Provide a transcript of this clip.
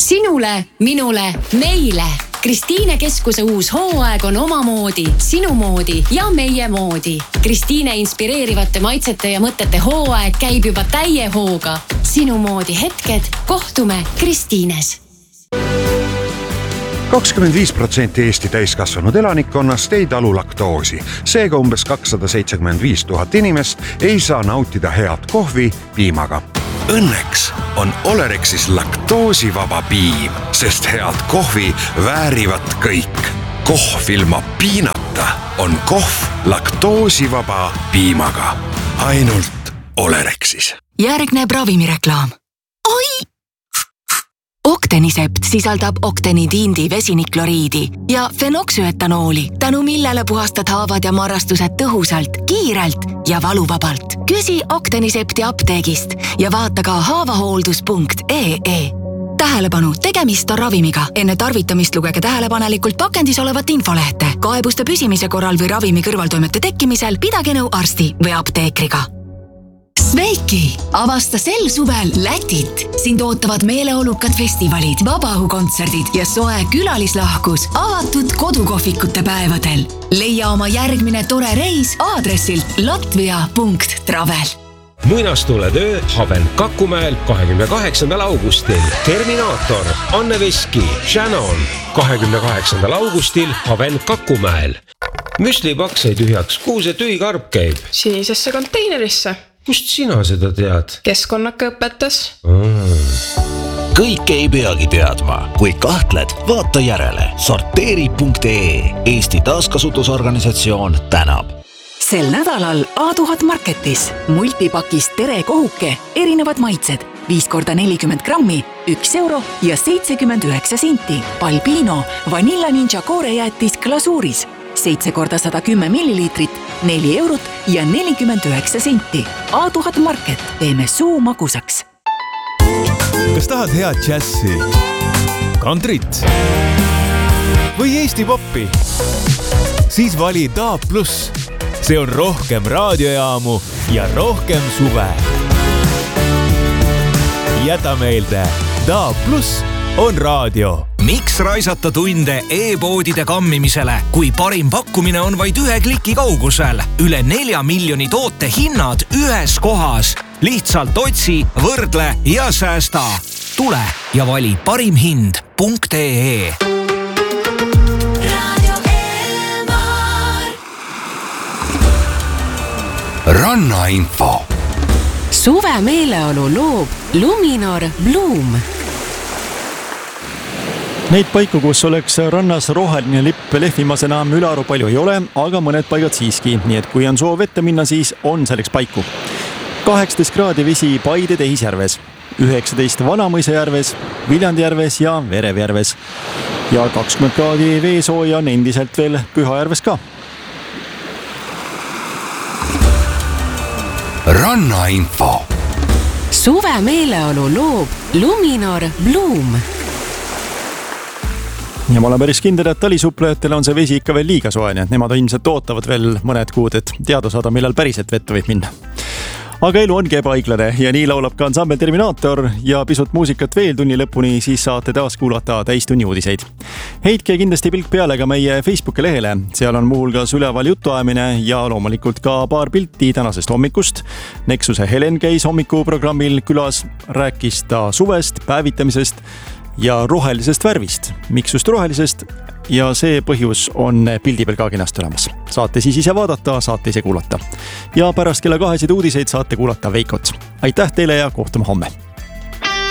Sinule, minule, meile. Kristiine Keskuse uus hooaeg on omamoodi, sinu moodi ja meie moodi. Kristiine inspireerivate maitsete ja mõtete hooaeg käib juba täie hooga. Sinu moodi hetked, kohtume Kristiines. 25% Eesti täiskasvanud elanikkonnast ei talu laktoosi. Seega umbes 275 000 inimest ei saa nautida head kohvi piimaga. Õnneks on Olerexis laktoosivaba piim, sest head kohvi väärivad kõik. Kohv ilma piinata on kohv laktoosivaba piimaga. Ainult Olerexis. Järgneb ravimireklaam. Oi! Octenisept sisaldab oktenidiindi vesinikloriidi ja fenoksüetanooli, tänu millele puhastad haavad ja marrastused tõhusalt, kiirelt ja valuvabalt. Küsi Octenisepti apteegist ja vaata ka haavahooldus.ee. Tähelepanu, tegemist on ravimiga. Enne tarvitamist lugege tähelepanelikult pakendis olevat infolehte. Kaebuste püsimise korral või ravimi kõrvaltoimete tekkimisel pidage nõu arsti või apteekriga. Sveiki! Avasta sel suvel Lätit. Sind ootavad meeleolukad festivalid, vabaõhukontserdid ja soe külalislahkus avatud kodukohvikute päevadel. Leia oma järgmine tore reis aadressilt latvia.travel. Muinastuletöö Haven Kakumäel 28. augustil. Terminaator, Anne Veski, Shannon 28. augustil Haven Kakumäel. Müslipaks ei tühjaks, kuhu see tühikarp käib? Sinisesse konteinerisse. Kust sina seda tead? Keskkonnaka õpetas. Kõik ei peagi teadma. Kui kahtled, vaata järele. Sorteeri.ee. Eesti taaskasutusorganisatsioon tänab. Sel nädalal A1000 Marketis multipakis tere kohuke, erinevad maitsed, 5x40 grammi, 1 euro ja 79 senti. Balbino Vanilla Ninja koorejäätis glasuuris, 7x110 milliliitrit, 4 eurot ja 49 senti. A1000 Market, teeme suu magusaks. Kas tahad head džässi, kantrit või Eesti poppi? Siis vali DAB+. See on rohkem raadiojaamu ja rohkem suve. Jäta meelde, DAB+ on raadio. Miks raisata tunde e-poodide kammimisele, kui parim pakkumine on vaid 1 kliki kaugusel? Üle 4 miljoni toote hinnad ühes kohas. Lihtsalt otsi, võrdle ja säästa. Tule ja vali parimhind.ee. Rannainfo. Suve meeleolu loob Luminor Bloom. Neid paiku, kus oleks rannas roheline lipp lehvimasena ülearu palju ei ole, aga mõned paigad siiski, nii et kui on soov ette minna, siis on selleks paiku. 18 kraadi vesi Paide Tehisjärves, 19 Vanamõisajärves, Viljandijärves ja Verevjärves ja 20 kraadi veesooja on endiselt veel Pühajärves ka. Rannainfo. Suve meeleolu loob Luminor Bloom. Ja ma olen päris kindel, et talisuplejatele on see vesi ikka veel liiga soe, nii et nemad ilmselt ootavad veel mõned kuud, et teada saada, millal päriselt vette võib minna. Aga elu ongi ebaiglane ja nii laulab ka ansambel Terminaator ja pisut muusikat veel tunni lõpuni, siis saate taas kuulata täistunni uudiseid. Heitke kindlasti pilk peale ka meie Facebooki lehele. Seal on muuhulgas üleval jutuajamine ja loomulikult ka paar pilti tänasest hommikust. Nexuse Helen käis hommikuprogrammil külas, rääkis ta suvest, päevitamisest ja rohelisest värvist. Miks just rohelisest? Ja see põhjus on pildi peal ka kenasti olemas. Saate siis ise vaadata, saate ise kuulata. Ja pärast kella 2 uudiseid saate kuulata Veikot. Aitäh teile ja kohtume homme!